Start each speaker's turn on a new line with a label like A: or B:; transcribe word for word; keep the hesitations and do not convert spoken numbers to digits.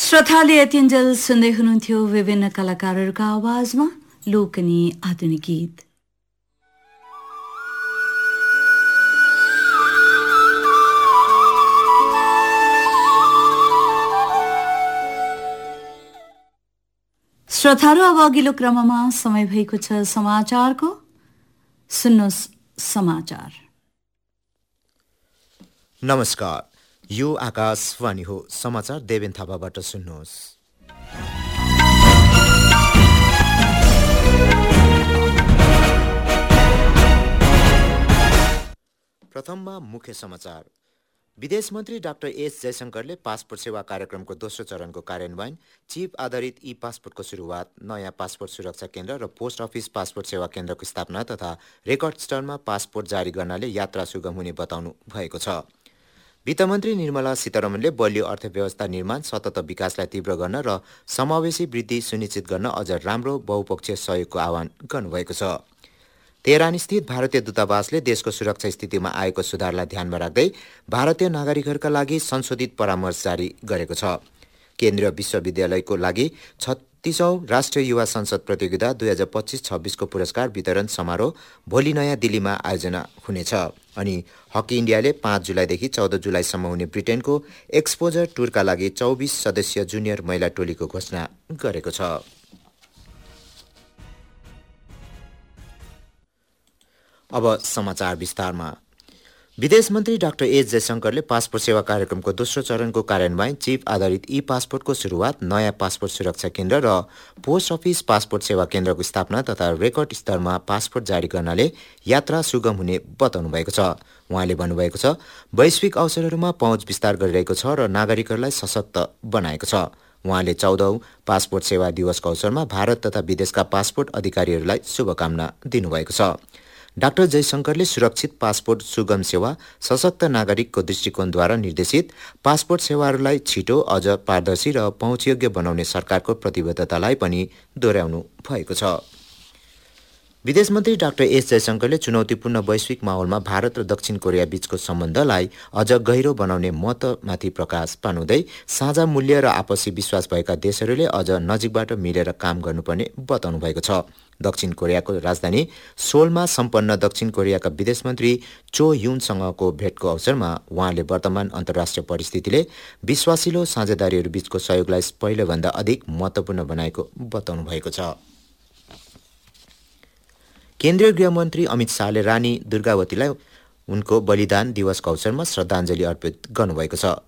A: श्रोताले यतिन्जेल सुन्दै हुनुहुन्थ्यो विभिन्न कलाकारहरूका आवाजमा लोकनी आधुनिक गीत। श्रोताहरू, अब अघिल्लो क्रममा समय भएको छ समाचारको। सुन्नुहोस् समाचार।
B: नमस्कार, यो आकाशवाणी हो। समाचार देवेन थापाबाट सुन्नुहोस्। प्रथममा मुख्य समाचार। विदेश मन्त्री डाक्टर एस जयशंकरले पासपोर्ट सेवा कार्यक्रमको दोस्रो चरणको कार्यान्वयन, चिप आधारित ई पासपोर्टको सुरुवात, नयाँ पासपोर्ट सुरक्षा केन्द्र र पोस्ट अफिस पासपोर्ट सेवा केन्द्रको स्थापना तथा रेकर्ड स्तरमा पासपोर्ट जारी गर्नाले यात्रा सुगम हुने बताउनु भएको छ। वित्तमन्त्री निर्मला सीतारमणले बलियो अर्थव्यवस्था निर्माण, सतत विकासलाई तीव्र गर्न र समावेशी वृद्धि सुनिश्चित गर्न अझ राम्रो बहुपक्षीय सहयोगको आह्वान गर्नुभएको छ। तेहरान स्थित भारतीय दूतावासले देशको सुरक्षा स्थितिमा आएको सुधारलाई ध्यानमा राख्दै भारतीय नागरिकहरूका लागि संशोधित परामर्श जारी गरेको छ। केन्द्रीय विश्वविद्यालयको लागि छत्तीसौं राष्ट्रिय युवा संसद प्रतियोगिता दुई हजार पच्चिस छब्बिसको पुरस्कार वितरण समारोह भोलि नयाँ दिल्लीमा आयोजना हुनेछ। अनि हकी इन्डियाले पाँच जुलाईदेखि चौध जुलाईसम्म हुने ब्रिटेनको एक्सपोजर टुरका लागि चौबिस सदस्यीय जुनियर महिला टोलीको घोषणा गरेको छ। अब समाचार विस्तारमा। विदेश मन्त्री डाक्टर एस जयशंकरले पासपोर्ट सेवा कार्यक्रमको दोस्रो चरणको कार्यान्वयन, चिप आधारित ई पासपोर्टको सुरुवात, नयाँ पासपोर्ट सुरक्षा केन्द्र र पोस्ट अफिस पासपोर्ट सेवा केन्द्रको स्थापना तथा रेकर्ड स्तरमा पासपोर्ट जारी गर्नाले यात्रा सुगम हुने बताउनु भएको छ। उहाँले भन्नुभएको छ, वैश्विक अवसरहरूमा पहुँच विस्तार गरिरहेको छ र नागरिकहरूलाई सशक्त बनाएको छ। उहाँले चौधौं पासपोर्ट सेवा दिवसको अवसरमा भारत तथा विदेशका पासपोर्ट अधिकारीहरूलाई शुभकामना दिनुभएको छ। डाक्टर जयशंकरले सुरक्षित पासपोर्ट सुगम सेवा, सशक्त नागरिकको दृष्टिकोणद्वारा निर्देशित पासपोर्ट सेवाहरूलाई छिटो, अझ पारदर्शी र पहुँचयोग्य बनाउने सरकारको प्रतिबद्धतालाई पनि दोहोर्याउनु भएको छ। विदेश मन्त्री डाक्टर एस जयशंकरले चुनौतीपूर्ण वैश्विक माहौलमा भारत र दक्षिण कोरिया बीचको सम्बन्धलाई अझ गहिरो बनाउने महत्त्वमाथि प्रकाश पार्नुहुँदै साझा मूल्य र आपसी विश्वास भएका देशहरूले अझ नजिकबाट मिलेर काम गर्नुपर्ने बताउनु भएको छ। दक्षिण कोरियाको राजधानी सोलमा सम्पन्न दक्षिण कोरियाका विदेश मन्त्री चो युनसँगको भेटको अवसरमा उहाँले वर्तमान अन्तर्राष्ट्रिय परिस्थितिले विश्वासिलो साझेदारीहरू बीचको सहयोगलाई पहिलेभन्दा अधिक महत्त्वपूर्ण बनाएको बताउनु भएको छ। केन्द्रीय गृहमन्त्री अमित शाहले रानी दुर्गावतीलाई उनको बलिदान दिवसको अवसरमा श्रद्धाञ्जली अर्पित गर्नुभएको छ।